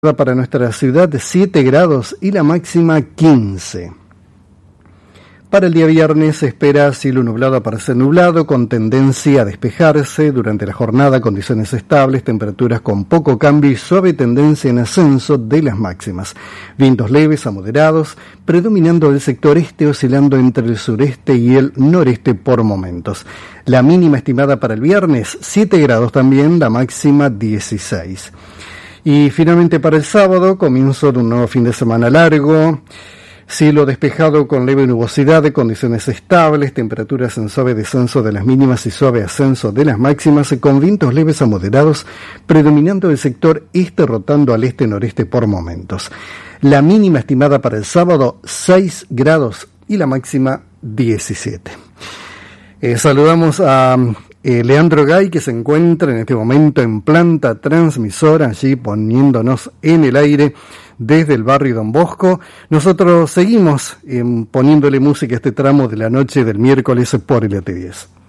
Para nuestra ciudad de 7 grados y la máxima 15. Para el día viernes se espera cielo nublado a parcial nublado con tendencia a despejarse. Durante la jornada condiciones estables, temperaturas con poco cambio y suave tendencia en ascenso de las máximas. Vientos leves a moderados, predominando el sector este, oscilando entre el sureste y el noreste por momentos. La mínima estimada para el viernes 7 grados también, la máxima 16. Y finalmente para el sábado, comienzo de un nuevo fin de semana largo, cielo despejado con leve nubosidad, de condiciones estables, temperaturas en suave descenso de las mínimas y suave ascenso de las máximas, con vientos leves a moderados, predominando el sector este, rotando al este-noreste por momentos. La mínima estimada para el sábado, 6 grados y la máxima 17. Saludamos a Leandro Gay, que se encuentra en este momento en planta transmisora, allí poniéndonos en el aire desde el barrio Don Bosco. Nosotros seguimos poniéndole música a este tramo de la noche del miércoles por LT10.